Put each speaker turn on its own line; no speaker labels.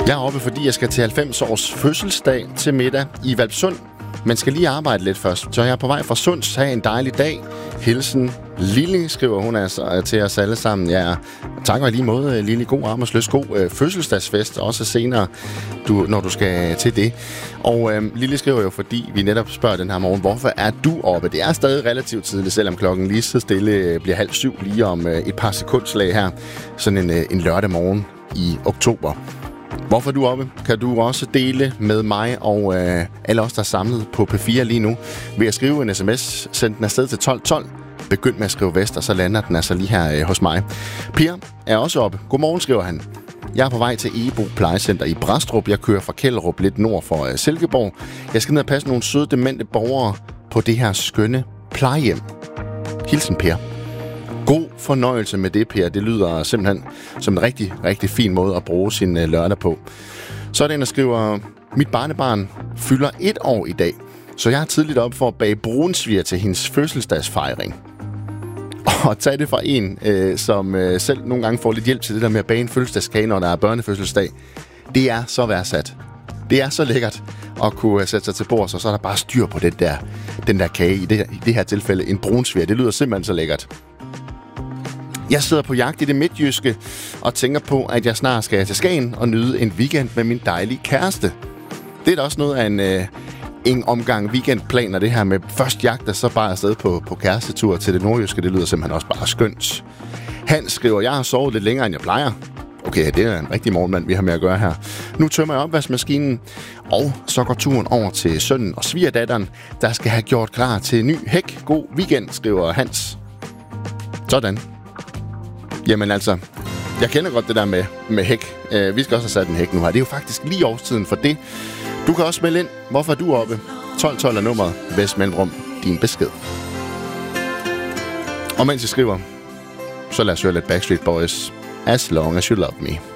Jeg er oppe, fordi jeg skal til 90 års fødselsdag til middag i Hvalpsund. Men skal lige arbejde lidt først, så jeg er på vej fra Sunds. Ha' en dejlig dag. Hilsen Lille, skriver hun altså til os alle sammen. Ja, takker i lige måde, Lille. God arbejdsløs, god fødselsdagsfest, også senere, når du skal til det. Og Lille skriver jo, fordi vi netop spørger den her morgen, hvorfor er du oppe? Det er stadig relativt tidligt, selvom klokken lige så stille bliver 6:30 lige om et par sekundslag her. Sådan en lørdag morgen i oktober. Hvorfor er du oppe? Kan du også dele med mig og alle os, der er samlet på P4 lige nu, ved at skrive en sms. Send den afsted til 1212. Begynd med at skrive vest, og så lander den altså lige her hos mig. Per er også oppe. Godmorgen, skriver han. Jeg er på vej til Ebo Plejecenter i Brastrup. Jeg kører fra Kjellerup lidt nord for Silkeborg. Jeg skal ned og passe nogle søde, demente borgere på det her skønne plejehjem. Hilsen Per. God fornøjelse med det, Per. Det lyder simpelthen som en rigtig, rigtig fin måde at bruge sin lørdag på. Så er der en, der skriver, mit barnebarn fylder 1 år i dag, så jeg er tidligt op for at bage brunsviger til hendes fødselsdagsfejring. Og tag det fra en, som selv nogle gange får lidt hjælp til det der med at bage en fødselsdagskage, når der er børnefødselsdag. Det er så værdsat. Det er så lækkert at kunne sætte sig til bords, og så er der bare styr på den der kage. I det her tilfælde en brunsviger. Det lyder simpelthen så lækkert. Jeg sidder på jagt i det midtjyske og tænker på, at jeg snart skal til Skagen og nyde en weekend med min dejlige kæreste. Det er da også noget af en omgang weekendplaner, det her med først jagt og så bare afsted på kærestetur til det nordjyske. Det lyder simpelthen også bare skønt. Hans skriver, jeg har sovet lidt længere, end jeg plejer. Okay, det er en rigtig morgenmand, vi har med at gøre her. Nu tømmer jeg opvaskemaskinen, og så går turen over til sønnen og svigerdatteren, der skal have gjort klar til en ny hæk. God weekend, skriver Hans. Sådan. Jamen altså, jeg kender godt det der med hæk. Vi skal også have sat en hæk nu her. Det er jo faktisk lige årstiden for det. Du kan også melde ind, hvorfor er du oppe. 1212 er nummeret. Vest mellemrum din besked. Og mens jeg skriver, så lad os høre lidt Backstreet Boys. As long as you love me.